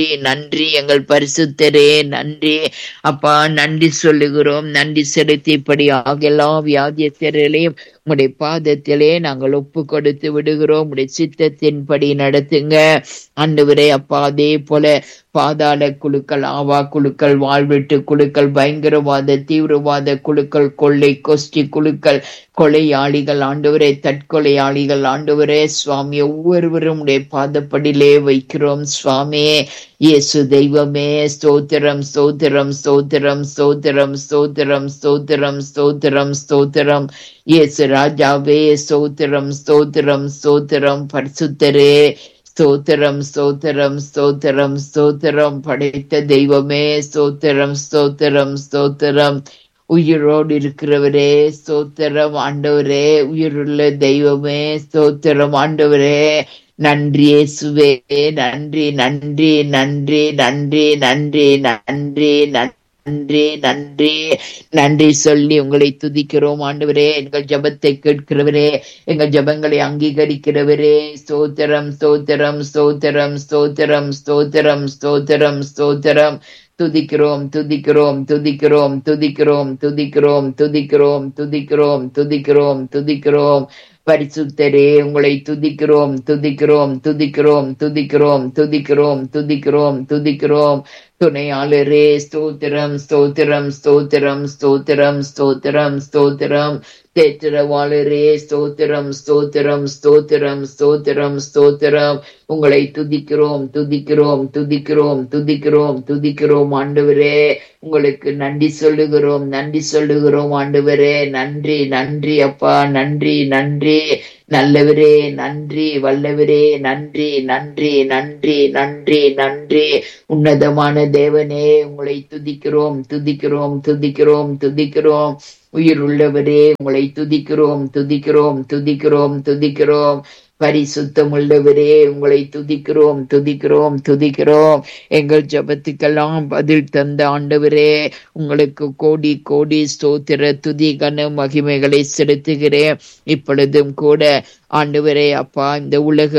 நன்றி எங்கள் பரிசுத்தரே, நன்றி அப்பா. நன்றி சொல்லுகிறோம். நன்றி செலுத்தியபடியாக எல்லா வியாதியஸ்தர்களையும் உம்முடைய பாதத்திலே நாங்கள் ஒப்பு கொடுத்து விடுகிறோம். உம்முடைய சித்தத்தின்படி நடத்துங்க ஆண்டவரே அப்பா. அதே போல பாதாள குழுக்கள், ஆவா குழுக்கள், வாழ்வெட்டு குழுக்கள், பயங்கரவாத தீவிரவாத குழுக்கள், கொள்ளை கோஷ்டி குழுக்கள், கொலையாளிகள் ஆண்டவரே, தற்கொலையாளிகள் ஆண்டவரே சுவாமி, ஒவ்வொருவரும் உடைய பாதப்படியிலே வைக்கிறோம் சுவாமி. இயேசு தெய்வமே ஸ்தோத்திரம், ஸ்தோத்திரம், ஸ்தோத்திரம், ஸ்தோத்திரம், ஸ்தோத்திரம், ஸ்தோத்திரம், ஸ்தோத்திரம், ஸ்தோத்திரம். இயேசு ராஜாவே ஸ்தோத்திரம், ஸ்தோத்திரம், ஸ்தோத்திரம். பரிசுத்தரே ஸ்தோத்திரம், ஸ்தோத்திரம், ஸ்தோத்திரம், ஸ்தோத்திரம். படைத்த தெய்வமே ஸ்தோத்திரம், ஸ்தோத்திரம், ஸ்தோத்திரம். உயிரோடு இருக்கிறவரே ஸ்தோத்திரம் ஆண்டவரே. உயிருள்ள தெய்வமே ஸ்தோத்திரம் ஆண்டவரே. நன்றி இயேசுவே, நன்றி, நன்றி, நன்றி, நன்றி, நன்றி, நன்றி, நன்றி, நன்றி, நன்றி சொல்லி உங்களை துதிக்கிறோம் ஆண்டவரே. எங்கள் ஜபத்தை கேட்கிறவரே, எங்கள் ஜபங்களை அங்கீகரிக்கிறவரே ஸ்தோத்திரம், ஸ்தோத்திரம், ஸ்தோத்திரம், ஸ்தோத்திரம், ஸ்தோத்திரம், ஸ்தோத்திரம், ஸ்தோத்திரம். துதிக்கிறோம், துதிக்கிறோம், துதிக்கிறோம், துதிக்கிறோம், துதிக்கிறோம், துதிக்கிறோம், துதிக்கிறோம், துதிக்கிறோம், துதிக்கிறோம். பரிசுத்தரே உங்களை துதிக்கிறோம், துதிக்கிறோம், துதிக்கிறோம், துதிக்கிறோம், துதிக்கிறோம், துதிக்கிறோம், துதிக்கிறோம். துணையாளரே ஸ்தோத்திரம், ஸ்தோத்திரம், ஸ்தோத்திரம், ஸ்தோத்திரம், ஸ்தோத்திரம், ஸ்தோத்திரம். தேற்றவாளரே ஸ்தோத்திரம், ஸ்தோத்திரம், ஸ்தோத்திரம், ஸ்தோத்திரம், ஸ்தோத்திரம். உங்களை துதிக்கிறோம், துதிக்கிறோம், துதிக்கிறோம், துதிக்கிறோம், துதிக்கிறோம் ஆண்டவரே. உங்களுக்கு நன்றி சொல்லுகிறோம், நன்றி சொல்லுகிறோம் ஆண்டவரே. நன்றி, நன்றி அப்பா, நன்றி, நன்றி நல்லவரே, நன்றி வல்லவரே, நன்றி, நன்றி, நன்றி, நன்றி, நன்றி. உன்னதமான தேவனே உங்களை துதிக்கிறோம், துதிக்கிறோம், துதிக்கிறோம், துதிக்கிறோம். உயிர் உள்ளவரே உங்களை துதிக்கிறோம், துதிக்கிறோம், துதிக்கிறோம், துதிக்கிறோம். பரிசுத்தம் உள்ளவரே உங்களை துதிக்கிறோம், துதிக்கிறோம், துதிக்கிறோம். எங்கள் ஜபத்துக்கெல்லாம் பதில் தந்த ஆண்டவரே உங்களுக்கு கோடி கோடி ஸ்தோத்திர துதி கன மகிமைகளை செலுத்துகிறேன். இப்பொழுதும் கூட ஆண்டவரே அப்பா, இந்த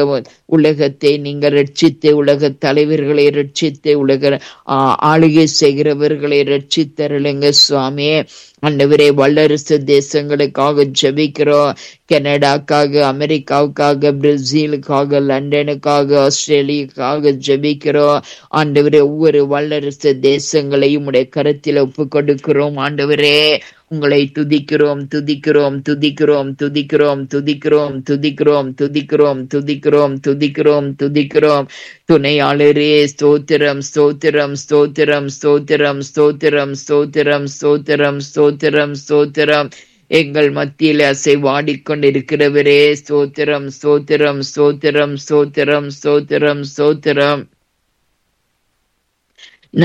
உலகத்தை நீங்க ரட்சித்து, உலக தலைவர்களை ரட்சித்து, உலக ஆளுகை செய்கிறவர்களை ரட்சித்தருளுங்க சுவாமி. ஆண்டவரே வல்லரசு தேசங்களுக்காக ஜெபிக்கிறோம். கனடாக்காக, அமெரிக்காவுக்காக, பிரேசிலுக்காக, லண்டனுக்காக, ஆஸ்திரேலியாவுக்காக ஜெபிக்கிறோம். ஆண்டவரே ஒவ்வொரு வல்லரசு தேசங்களையும் உடைய கருத்தில் ஒப்பு கொடுக்கிறோம் ஆண்டவரே. உங்களை துதிக்கிறோம், துதிக்கிறோம், துதிக்கிறோம், துதிக்கிறோம், துதிக்கிறோம், துதிக்கிறோம், துதிக்கிறோம், துதிக்கிறோம், துதிக்கிறோம், துதிக்கிறோம். துணையாளரே ஸ்தோத்திரம், ஸ்தோத்திரம், ஸ்தோத்திரம், ஸ்தோத்திரம், ஸ்தோத்திரம், ஸ்தோத்திரம், ஸ்தோத்திரம், ஸ்தோத்திரம், ஸ்தோத்திரம். எங்கள் மத்தியில் அசைவாடிக்கொண்டிருக்கிறவரே ஸ்தோத்திரம், ஸ்தோத்திரம், ஸ்தோத்திரம், ஸ்தோத்திரம், ஸ்தோத்திரம், ஸ்தோத்திரம்.